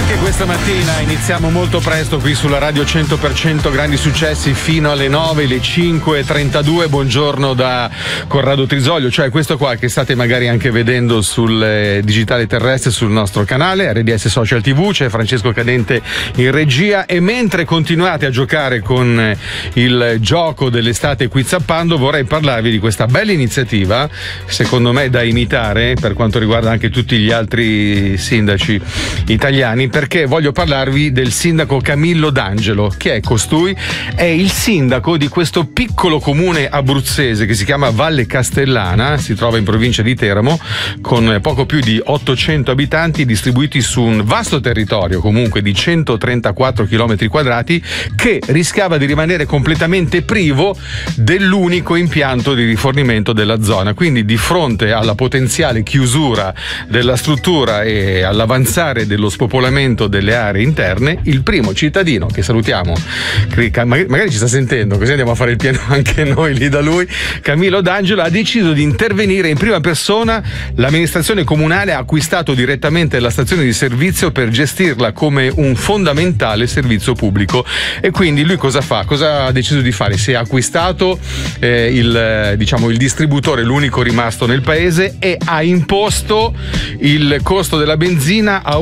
Anche questa mattina iniziamo molto presto qui sulla radio 100% grandi successi fino alle 9, le 5:32. Buongiorno da Corrado Trisolio, cioè questo qua che state magari anche vedendo sul digitale terrestre sul nostro canale RDS Social TV. C'è Francesco Cadente in regia e mentre continuate a giocare con il gioco dell'estate qui zappando, vorrei parlarvi di questa bella iniziativa, secondo me da imitare per quanto riguarda anche tutti gli altri sindaci italiani, perché voglio parlarvi del sindaco Camillo D'Angelo. Chi è costui? È il sindaco di questo piccolo comune abruzzese che si chiama Valle Castellana, si trova in provincia di Teramo, con poco più di 800 abitanti distribuiti su un vasto territorio comunque di 134 km quadrati, che rischiava di rimanere completamente privo dell'unico impianto di rifornimento della zona. Quindi di fronte alla potenziale chiusura della struttura e all'avanzare dello spopolamento delle aree interne, il primo cittadino, che salutiamo, magari ci sta sentendo, così andiamo a fare il pieno anche noi lì da lui, Camillo D'Angelo, ha deciso di intervenire in prima persona. L'amministrazione comunale ha acquistato direttamente la stazione di servizio per gestirla come un fondamentale servizio pubblico. E quindi lui cosa fa? Cosa ha deciso di fare? Si è acquistato il distributore, l'unico rimasto nel paese, e ha imposto il costo della benzina a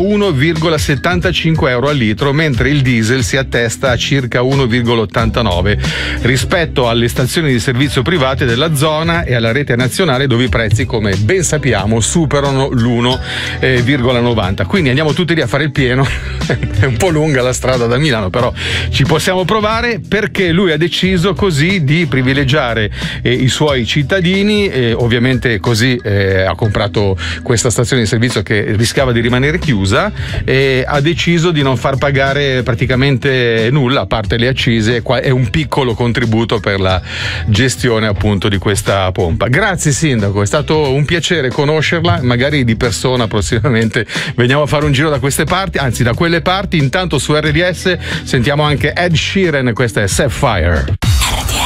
1,75 euro al litro, mentre il diesel si attesta a circa 1,89 rispetto alle stazioni di servizio private della zona e alla rete nazionale, dove i prezzi, come ben sappiamo, superano l'1,90. Quindi andiamo tutti lì a fare il pieno. È un po' lunga la strada da Milano, però ci possiamo provare, perché lui ha deciso così di privilegiare i suoi cittadini, e ovviamente così ha comprato questa stazione di servizio che rischiava di rimanere chiusa, e ha deciso di non far pagare praticamente nulla, a parte le accise. È un piccolo contributo per la gestione appunto di questa pompa. Grazie sindaco, è stato un piacere conoscerla, magari di persona prossimamente veniamo a fare un giro da queste parti, anzi da quelle parti. Intanto su RDS sentiamo anche Ed Sheeran, questa è Sapphire.